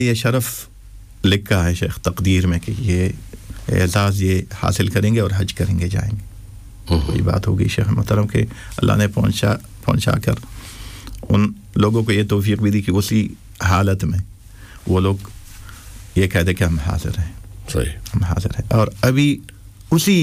یہ شرف لکھا ہے شیخ تقدیر میں کہ یہ اعزاز یہ حاصل کریں گے اور حج کریں گے جائیں گے کوئی بات ہوگی شیخ محترم کہ اللہ نے پہنچا کر ان لوگوں کو یہ توفیق بھی دی کہ اسی حالت میں وہ لوگ یہ کہہ دے کہ ہم حاضر ہیں صحیح ہم حاضر ہیں اور ابھی اسی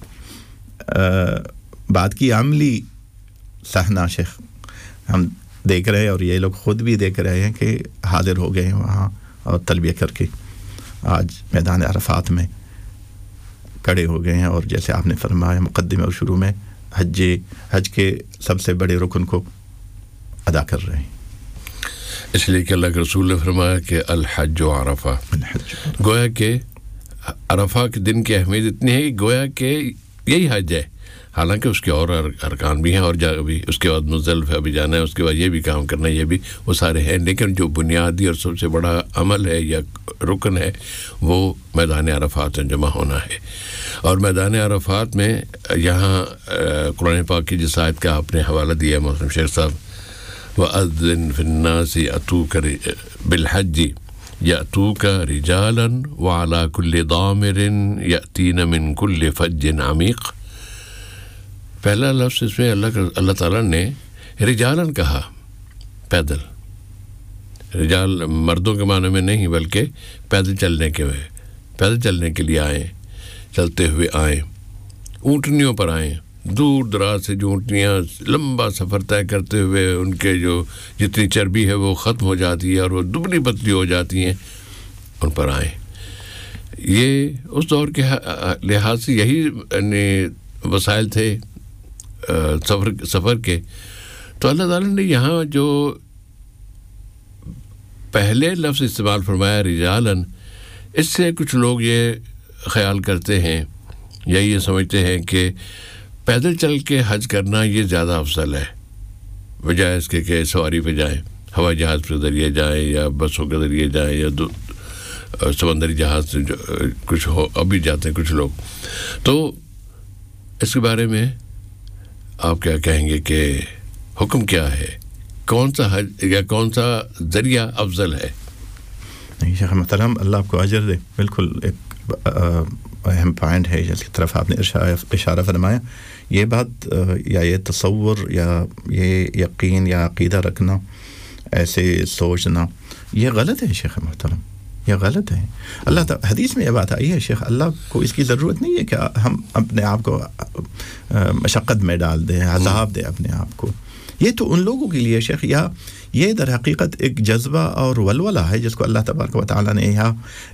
بات کی عملی صحنہ شیخ ہم دیکھ رہے ہیں اور یہ لوگ خود بھی دیکھ رہے ہیں کہ حاضر ہو گئے ہیں وہاں اور تلبیہ کر کے آج میدان عرفات میں کھڑے ہو گئے ہیں اور جیسے آپ نے فرمایا مقدمے اور شروع میں حج کے سب سے بڑے رکن کو ادا کر رہے ہیں اس لیے کہ اللہ کے رسول نے فرمایا کہ الحج عرفہ گویا کہ عرفہ کے دن کی اہمیت اتنی ہے کہ گویا کہ یہی حج ہے حالانکہ اس کے اور ارکان بھی ہیں اور بھی اس کے بعد مزدلفہ بھی جانا ہے اس کے بعد یہ بھی کام کرنا ہے یہ بھی وہ سارے ہیں لیکن جو بنیادی اور سب سے بڑا عمل ہے یا رکن ہے وہ میدان عرفات میں جمع ہونا ہے اور میدان عرفات میں یہاں قرآن پاک کی جس آیت کا آپ نے حوالہ دیا محترم شیخ صاحب وَأَذِّن فِي النَّاسِ يَأْتُوكَ بِالْحَجِّ يَأْتُوكَ رِجَالًا وَعَلَى كُلِّ ضَامِرٍ يَأْتِينَ مِنْ كُلِّ فَجٍّ عَمِيقٍ پہلا لفظ اس میں اللہ تعالیٰ نے رجالن کہا پیدل رجال مردوں کے معنی میں نہیں بلکہ پیدل چلنے کے لیے آئیں چلتے ہوئے آئیں اونٹنیوں پر آئیں دور دراز سے جو اونٹنیاں لمبا سفر طے کرتے ہوئے ان کے جو جتنی چربی ہے وہ ختم ہو جاتی ہے اور وہ دبلی پتلی ہو جاتی ہیں ان پر آئیں یہ اس دور کے لحاظ سے یہی وسائل تھے سفر کے تو اللہ تعالیٰ نے یہاں جو پہلے لفظ استعمال فرمایا رجالن اس سے کچھ لوگ یہ خیال کرتے ہیں یا یہ سمجھتے ہیں کہ پیدل چل کے حج کرنا یہ زیادہ افضل ہے بجائے اس کے کہ سواری پہ جائیں ہوائی جہاز کے ذریعے جائیں یا بسوں کے ذریعے جائیں یا سمندری جہاز سے کچھ ہو ابھی جاتے ہیں کچھ لوگ تو اس کے بارے میں آپ کیا کہیں گے کہ حکم کیا ہے کون سا حج یا کون سا ذریعہ افضل ہے نہیں شیخ محترم اللہ آپ کو اجر دے بالکل ایک اہم پوائنٹ ہے جس کی طرف آپ نے اشارہ فرمایا یہ بات یا یہ تصور یا یہ یقین یا عقیدہ رکھنا ایسے سوچنا یہ غلط ہے شیخ محترم یہ غلط ہے اللہ تعالی حدیث میں یہ بات آئی ہے شیخ اللہ کو اس کی ضرورت نہیں ہے کہ ہم اپنے آپ کو مشقت میں ڈال دیں عذاب دیں اپنے آپ کو یہ تو ان لوگوں کے لیے شیخ یا یہ در حقیقت ایک جذبہ اور ولولہ ہے جس کو اللہ تبارک و تعالیٰ نے یہاں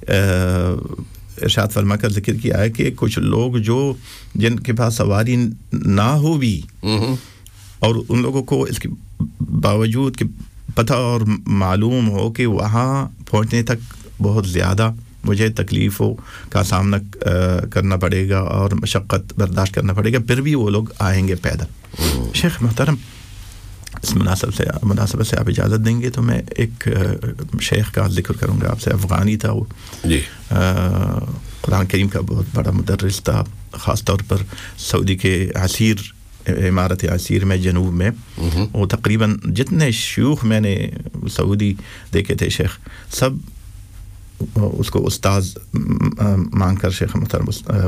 ارشاد فرما کر ذکر کیا ہے کہ کچھ لوگ جو جن کے پاس سواری نہ ہو بھی اور ان لوگوں کو اس کے باوجود کہ پتہ اور معلوم ہو کہ وہاں پہنچنے تک بہت زیادہ مجھے تکلیفوں کا سامنا کرنا پڑے گا اور مشقت برداشت کرنا پڑے گا پھر بھی وہ لوگ آئیں گے پیدل شیخ محترم اس مناسبت سے آپ اجازت دیں گے تو میں ایک شیخ کا ذکر کروں گا آپ سے افغانی تھا وہ جی قرآن کریم کا بہت بڑا مدرس تھا خاص طور پر سعودی کے عسیر عمارت عسیر میں جنوب میں وہ تقریباً جتنے شیوخ میں نے سعودی دیکھے تھے شیخ سب اس کو استاذ مان کر شیخ محترم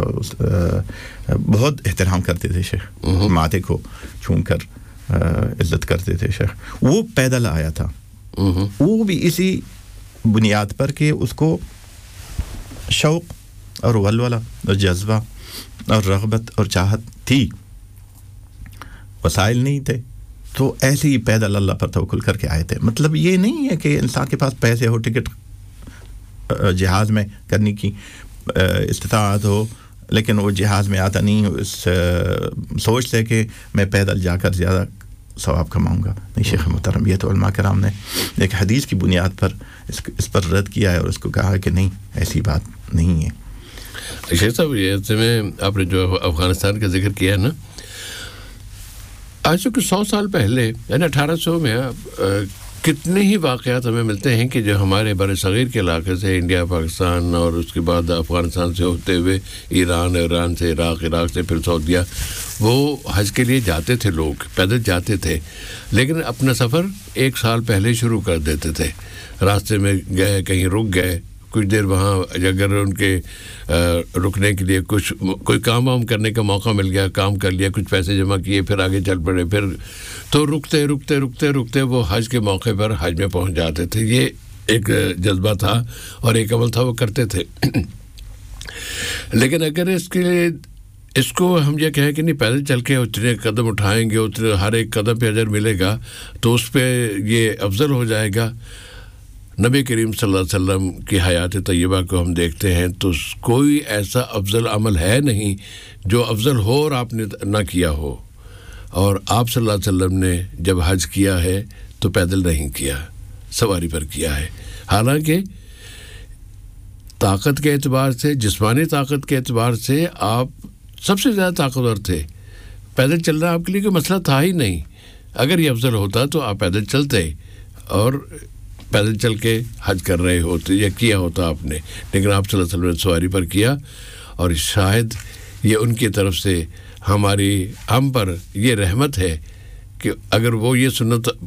بہت احترام کرتے تھے شیخ ماتھے کو چھو کر عزت کرتے تھے شیخ وہ پیدل آیا تھا وہ بھی اسی بنیاد پر کہ اس کو شوق اور ولولہ اور جذبہ اور رغبت اور چاہت تھی وسائل نہیں تھے تو ایسے ہی پیدل اللہ پر توکل کر کے آئے تھے مطلب یہ نہیں ہے کہ انسان کے پاس پیسے ہو ٹکٹ جہاز میں کرنے کی استطاعت ہو لیکن وہ جہاز میں آتا نہیں اس سوچ سے کہ میں پیدل جا کر زیادہ ثواب کماؤں گا نہیں شیخ محترم یہ تو علماء کرام نے ایک حدیث کی بنیاد پر اس پر رد کیا ہے اور اس کو کہا کہ نہیں ایسی بات نہیں ہے شیخ صاحب یہ میں آپ نے جو افغانستان کا ذکر کیا ہے نا آج سے کچھ 100 سال پہلے یعنی 1800 میں کتنے ہی واقعات ہمیں ملتے ہیں کہ جو ہمارے بر صغیر کے علاقے سے انڈیا پاکستان اور اس کے بعد افغانستان سے ہوتے ہوئے ایران سے عراق سے پھر سعودیہ وہ حج کے لیے جاتے تھے لوگ پیدل جاتے تھے لیکن اپنا سفر 1 سال پہلے شروع کر دیتے تھے راستے میں گئے, کہیں رک گئے, کچھ دیر وہاں اگر ان کے رکنے کے لیے کوئی کام وام کرنے کا موقع مل گیا, کام کر لیا, کچھ پیسے جمع کیے, پھر آگے چل پڑے, پھر تو رکتے وہ حج کے موقع پر حج میں پہنچ جاتے تھے. یہ ایک جذبہ تھا اور ایک عمل تھا, وہ کرتے تھے. لیکن اگر اس کو ہم یہ کہیں کہ نہیں پیدل چل کے اتنے قدم اٹھائیں گے, اتنے ہر ایک قدم پہ اجر ملے گا, تو اس پہ یہ افضل ہو جائے گا. نبی کریم صلی اللہ علیہ وسلم کی حیات طیبہ کو ہم دیکھتے ہیں تو کوئی ایسا افضل عمل ہے نہیں جو افضل ہو اور آپ نے نہ کیا ہو. اور آپ صلی اللہ علیہ وسلم نے جب حج کیا ہے تو پیدل نہیں کیا, سواری پر کیا ہے. حالانکہ طاقت کے اعتبار سے, جسمانی طاقت کے اعتبار سے آپ سب سے زیادہ طاقتور تھے. پیدل چلنا آپ کے لیے کوئی مسئلہ تھا ہی نہیں. اگر یہ افضل ہوتا تو آپ پیدل چلتے اور پیدل چل کے حج کر رہے ہوتے یا کیا ہوتا آپ نے. لیکن آپ صلی اللہ علیہ وسلم نے سواری پر کیا, اور شاید یہ ان کی طرف سے ہم پر یہ رحمت ہے کہ اگر وہ یہ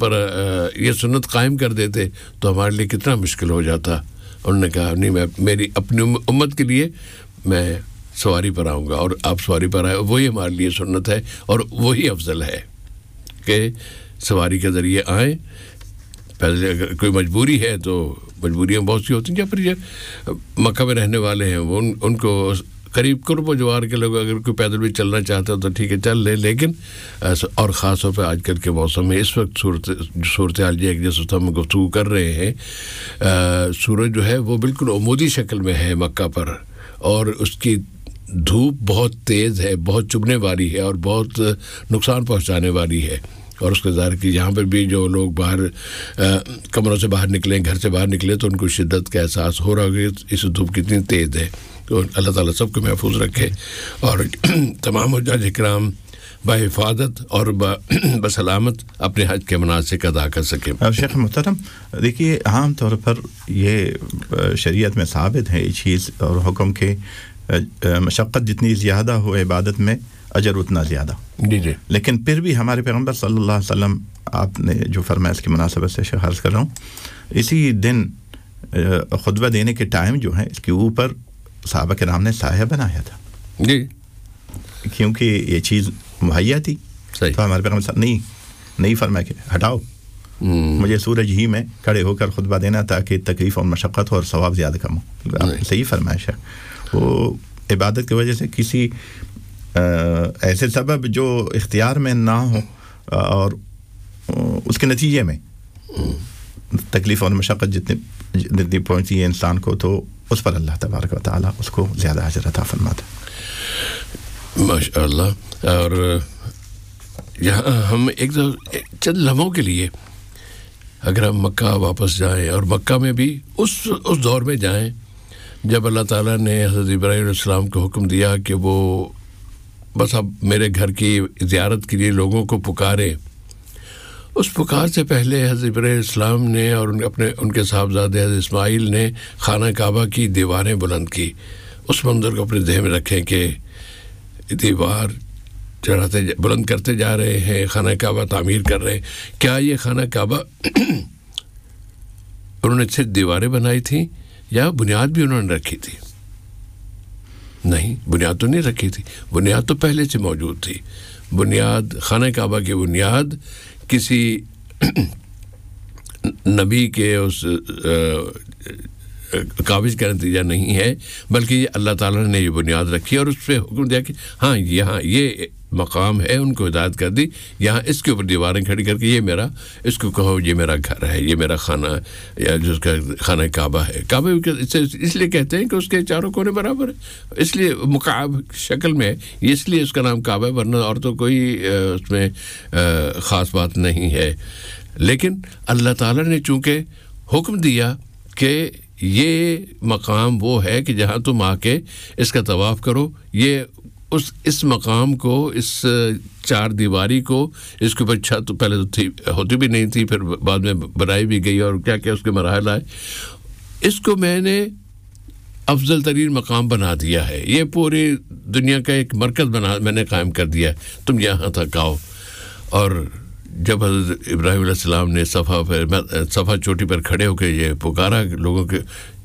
سنت قائم کر دیتے تو ہمارے لیے کتنا مشکل ہو جاتا. انہوں نے کہا نہیں, میں میری اپنی امت کے لیے میں سواری پر آؤں گا, اور آپ سواری پر آئے, وہی ہمارے لیے سنت ہے اور وہی افضل ہے کہ سواری کے ذریعے آئیں. پہلے اگر کوئی مجبوری ہے تو مجبوریاں بہت سی ہوتی ہیں, یا پھر یہ مکہ میں رہنے والے ہیں وہ ان کو قریب قرب و جوار کے لوگ اگر کوئی پیدل بھی چلنا چاہتا ہے تو ٹھیک ہے چل لے. لیکن اور خاص طور پہ آج کل کے موسم میں اس وقت صورتحال یہ ہے کہ جیسے ہم گفتگو کر رہے ہیں, سورج جو ہے وہ بالکل عمودی شکل میں ہے مکہ پر, اور اس کی دھوپ بہت تیز ہے, بہت چبھنے والی ہے اور بہت نقصان پہنچانے والی ہے. اور اس کا ظاہر کہ یہاں پر بھی جو لوگ باہر کمروں سے باہر نکلیں, گھر سے باہر نکلے, تو ان کو شدت کا احساس ہو رہا ہے کہ اس دھوپ کتنی تیز ہے. تو اللہ تعالیٰ سب کو محفوظ رکھے اور تمام حجاج کرام بحفاظت اور بسلامت اپنے حج کے مناسک ادا کر سکیں. شیخ محترم, دیکھیے عام طور پر یہ شریعت میں ثابت ہے یہ چیز اور حکم کے مشقت جتنی زیادہ ہو عبادت میں اجر اتنا زیادہ. جی جی. لیکن پھر بھی ہمارے پیغمبر صلی اللہ علیہ وسلم, آپ نے جو فرمایا اس کی مناسبت سے شیخ عرض کر رہا ہوں, اسی دن خطبہ دینے کے ٹائم جو ہے اس کے اوپر صحابہ کرام نے سایہ بنایا تھا. جی. کیونکہ یہ چیز مہیا تھی. صحیح. تو ہمارے پیغمبر صلی نہیں فرمایا کہ ہٹاؤ, مجھے سورج ہی میں کھڑے ہو کر خطبہ دینا تاکہ تکلیف اور مشقت ہو اور ثواب زیادہ کم ہو. آپ صحیح فرمائش ہے. وہ عبادت کی وجہ سے کسی ایسے سبب جو اختیار میں نہ ہو اور اس کے نتیجے میں تکلیف اور مشقت جتنی پہنچتی ہے انسان کو, تو اس پر اللہ تبارک و تعالیٰ اس کو زیادہ اجر عطا فرماتا ہے. ماشاء اللہ. اور یہاں ہم ایک چند لمحوں کے لیے اگر ہم مکہ واپس جائیں, اور مکہ میں بھی اس دور میں جائیں جب اللہ تعالیٰ نے حضرت ابراہیم علیہ السلام کو حکم دیا کہ وہ بس اب میرے گھر کی زیارت کے لیے لوگوں کو پکارے. اس پکار سے پہلے حضرت ابراہیم علیہ السلام نے اور ان کے صاحبزادے حضرت اسماعیل نے خانہ کعبہ کی دیواریں بلند کی. اس منظر کو اپنے ذہن میں رکھیں کہ دیوار بلند کرتے جا رہے ہیں, خانہ کعبہ تعمیر کر رہے ہیں. کیا یہ خانہ کعبہ انہوں نے صرف دیواریں بنائی تھیں یا بنیاد بھی انہوں نے رکھی تھی؟ نہیں, بنیاد تو نہیں رکھی تھی, بنیاد تو پہلے سے موجود تھی. بنیاد خانہ کعبہ کی بنیاد کسی نبی کے اس کاوش کا نتیجہ نہیں ہے, بلکہ یہ اللہ تعالیٰ نے یہ بنیاد رکھی اور اس پہ حکم دیا کہ ہاں یہاں یہ مقام ہے, ان کو ہدایت کر دی, یہاں اس کے اوپر دیواریں کھڑی کر کے یہ اس کو کہو یہ میرا گھر ہے, یہ میرا خانہ یا جس کا خانہ کعبہ ہے. کعبہ اس لیے کہتے ہیں کہ اس کے چاروں کونے برابر ہے, اس لیے مکعب شکل میں, اس لیے اس کا نام کعبہ ہے, ورنہ اور تو کوئی اس میں خاص بات نہیں ہے. لیکن اللہ تعالیٰ نے چونکہ حکم دیا کہ یہ مقام وہ ہے کہ جہاں تم آ کے اس کا طواف کرو, یہ اس مقام کو, اس چار دیواری کو, اس کے اوپر چھت پہلے تو تھی, ہوتی بھی نہیں تھی, پھر بعد میں بنائی بھی گئی اور کیا کیا اس کے مراحل آئے, اس کو میں نے افضل ترین مقام بنا دیا ہے. یہ پوری دنیا کا ایک مرکز میں نے قائم کر دیا ہے, تم یہاں تک آؤ. اور جب حضرت ابراہیم علیہ السلام نے صفا چوٹی پر کھڑے ہو کے یہ پکارا لوگوں کے